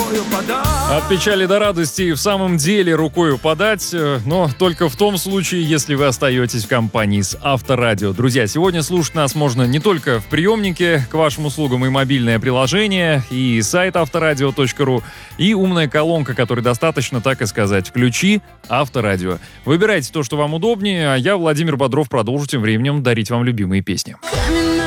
От печали до радости в самом деле рукою подать, но только в том случае, если вы остаетесь в компании с Авторадио. Друзья, сегодня слушать нас можно не только в приемнике, к вашим услугам и мобильное приложение, и сайт авторадио.ру, и умная колонка, которой достаточно, так и сказать, включи Авторадио. Выбирайте то, что вам удобнее, а я, Владимир Бодров, продолжу тем временем дарить вам любимые песни.